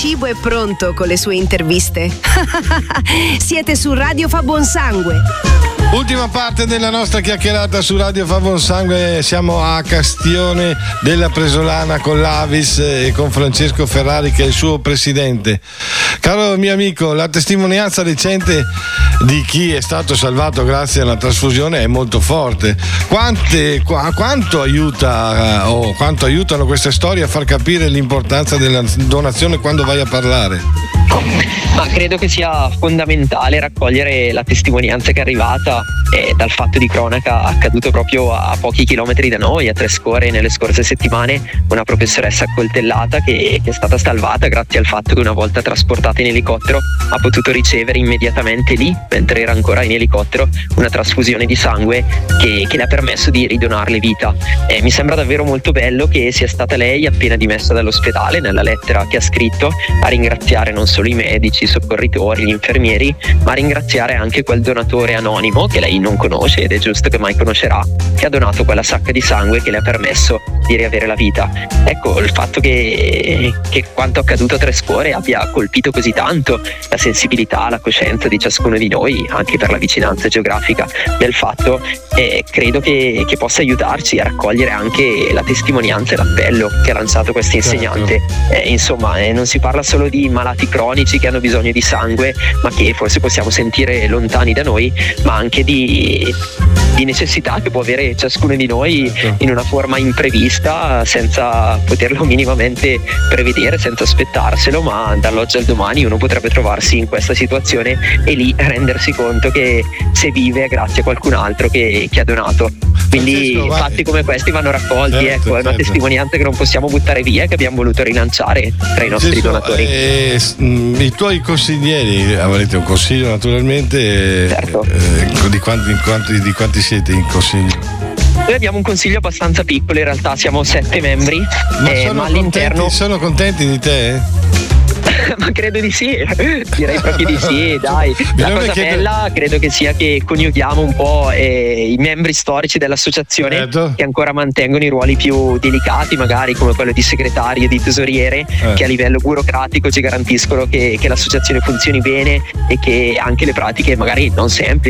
cibo è pronto con le sue interviste. Siete su Radio Fa Buon Sangue. Ultima parte della nostra chiacchierata su Radio Fa Buon Sangue. Siamo a Castione della Presolana con l'Avis e con Francesco Ferrari, che è il suo presidente. Caro mio amico, la testimonianza recente di chi è stato salvato grazie alla trasfusione è molto forte. Quanto aiutano queste storie a far capire l'importanza della donazione quando vai a parlare? Ma credo che sia fondamentale raccogliere la testimonianza che è arrivata dal fatto di cronaca accaduto proprio a pochi chilometri da noi, a Trescore, nelle scorse settimane, una professoressa accoltellata che è stata salvata grazie al fatto che una volta trasportata in elicottero ha potuto ricevere immediatamente lì, mentre era ancora in elicottero, una trasfusione di sangue che le ha permesso di ridonarle vita. Mi sembra davvero molto bello che sia stata lei, appena dimessa dall'ospedale, nella lettera che ha scritto, a ringraziare non solo i medici, i soccorritori, gli infermieri, ma a ringraziare anche quel donatore anonimo che lei non conosce, ed è giusto che mai conoscerà, che ha donato quella sacca di sangue che le ha permesso di riavere la vita. Ecco, il fatto che quanto accaduto a Trescore abbia colpito così tanto la sensibilità, la coscienza di ciascuno di noi, anche per la vicinanza geografica del fatto, credo che possa aiutarci a raccogliere anche la testimonianza e l'appello che ha lanciato questo insegnante. Insomma, non si parla solo di malati cronici che hanno bisogno di sangue, ma che forse possiamo sentire lontani da noi, ma anche di necessità che può avere ciascuno di noi in una forma imprevista, senza poterlo minimamente prevedere, senza aspettarselo, ma dall'oggi al domani uno potrebbe trovarsi in questa situazione e lì rendersi conto che se vive è grazie a qualcun altro che ha donato. Quindi fatti come questi vanno raccolti, è una testimonianza che non possiamo buttare via, che abbiamo voluto rilanciare tra i nostri donatori. I tuoi consiglieri, avrete un consiglio naturalmente, certo. Di quanti siete in consiglio? Noi abbiamo un consiglio abbastanza piccolo, in realtà siamo 7 membri, ma all'interno sono contenti di te? Ma credo di sì, direi proprio di sì, dai. La cosa bella credo che sia che coniughiamo un po' i membri storici dell'associazione, certo, che ancora mantengono i ruoli più delicati, magari come quello di segretario, di tesoriere, che a livello burocratico ci garantiscono che l'associazione funzioni bene e che anche le pratiche magari non semplici